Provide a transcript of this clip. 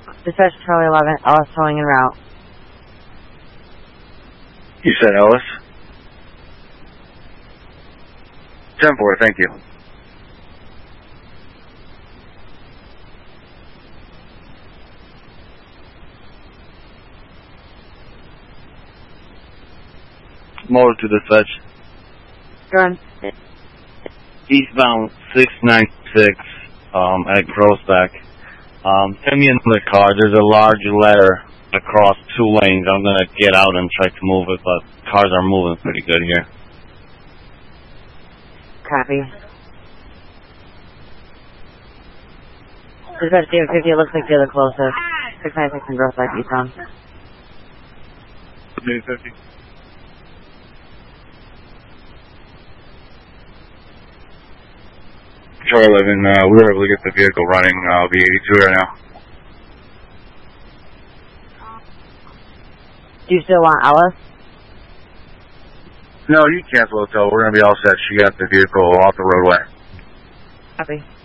Dispatch Charlie 11, Ellis towing en route. You said Ellis? 10-4, thank you. Motor to dispatch. Go on. Eastbound 696 at Grossback. Send me into the car. There's a large letter across 2 lanes. I'm going to get out and try to move it, but cars are moving pretty good here. Copy. Dispatch David 50, it looks like you're the closest. 696 and Grossback eastbound. David 50. Charlie 11, we were able to get the vehicle running. I'll be 82 right now. Do you still want Ellis? No, you cancel the tow. We're going to be all set. She got the vehicle off the roadway. Copy.